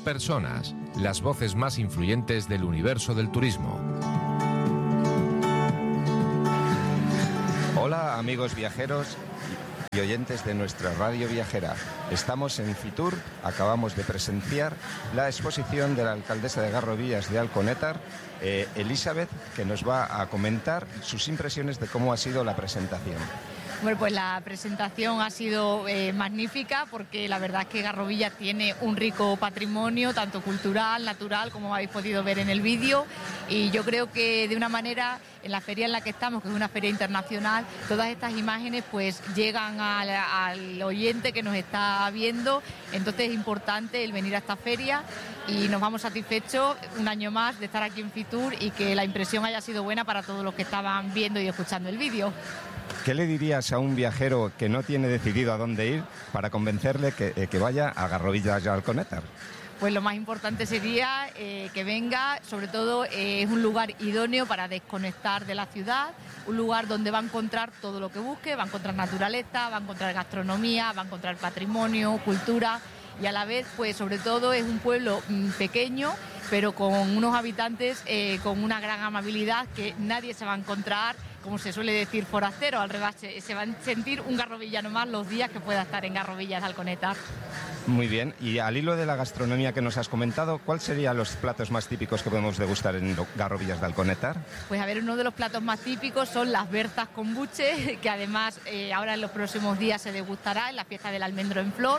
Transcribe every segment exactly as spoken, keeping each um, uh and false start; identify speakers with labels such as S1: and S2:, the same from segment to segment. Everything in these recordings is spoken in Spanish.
S1: Personas, las voces más influyentes del universo del turismo.
S2: Hola amigos viajeros y oyentes de nuestra radio viajera. Estamos en Fitur, acabamos de presenciar la exposición de la alcaldesa de Garrovillas de Alconétar, eh, Elizabeth, que nos va a comentar sus impresiones de cómo ha sido la presentación.
S3: Bueno, pues la presentación ha sido eh, magnífica, porque la verdad es que Garrovillas tiene un rico patrimonio, tanto cultural, natural, como habéis podido ver en el vídeo, y yo creo que de una manera, en la feria en la que estamos, que es una feria internacional, todas estas imágenes pues llegan al, al oyente que nos está viendo. Entonces es importante el venir a esta feria y nos vamos satisfechos un año más de estar aquí en Fitur y que la impresión haya sido buena para todos los que estaban viendo y escuchando el vídeo.
S2: ¿Qué le dirías a un viajero que no tiene decidido a dónde ir para convencerle que, eh, que vaya a Garrovillas de Alconétar?
S3: Pues lo más importante sería eh, que venga, sobre todo eh, es un lugar idóneo para desconectar de la ciudad, un lugar donde va a encontrar todo lo que busque, va a encontrar naturaleza, va a encontrar gastronomía, va a encontrar patrimonio, cultura, y a la vez, pues sobre todo es un pueblo mmm, pequeño, pero con unos habitantes eh, con una gran amabilidad que nadie se va a encontrar, como se suele decir, forastero. Al revés, se va a sentir un garrovillano más los días que pueda estar en Garrovillas de Alconétar.
S2: Muy bien, y al hilo de la gastronomía que nos has comentado, ¿cuáles serían los platos más típicos que podemos degustar en Garrovillas de Alconétar?
S3: Pues a ver, uno de los platos más típicos son las berzas con buche, que además eh, ahora en los próximos días se degustará en la fiesta del almendro en flor.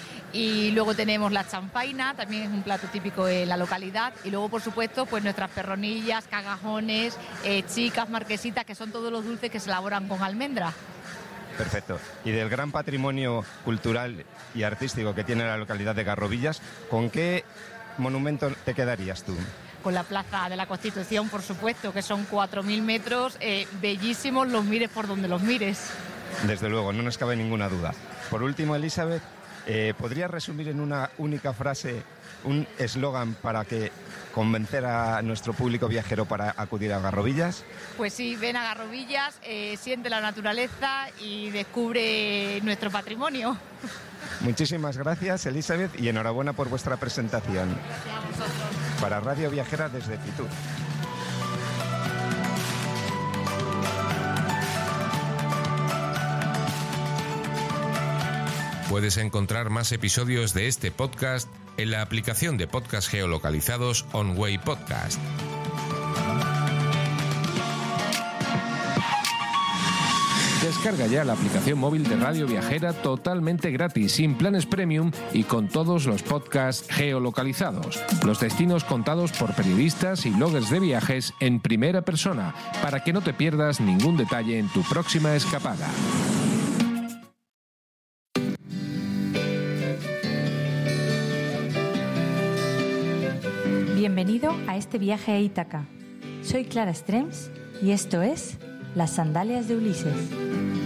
S3: Y luego tenemos la chanfaina, también es un plato típico en la localidad. Y luego, por supuesto, pues nuestras perronillas, cagajones, eh, chicas, marquesitas, que son todos los dulces que se elaboran con almendra.
S2: Perfecto. Y del gran patrimonio cultural y artístico que tiene la localidad de Garrovillas, ¿con qué monumento te quedarías tú?
S3: Con la Plaza de la Constitución, por supuesto, que son cuatro mil metros, eh, bellísimos, los mires por donde los mires.
S2: Desde luego, no nos cabe ninguna duda. Por último, Elizabeth, Eh, ¿podrías resumir en una única frase un eslogan para que convencer a nuestro público viajero para acudir a Garrovillas?
S3: Pues sí, ven a Garrovillas, eh, siente la naturaleza y descubre nuestro patrimonio.
S2: Muchísimas gracias, Elizabeth, y enhorabuena por vuestra presentación.
S3: Gracias a vosotros.
S2: Para Radio Viajera desde Fitur.
S1: Puedes encontrar más episodios de este podcast en la aplicación de podcast geolocalizados OnWay Podcast. Descarga ya la aplicación móvil de Radio Viajera totalmente gratis, sin planes premium y con todos los podcasts geolocalizados. Los destinos contados por periodistas y bloggers de viajes en primera persona, para que no te pierdas ningún detalle en tu próxima escapada.
S4: Bienvenido a este viaje a Ítaca. Soy Clara Strems y esto es Las Sandalias de Ulises.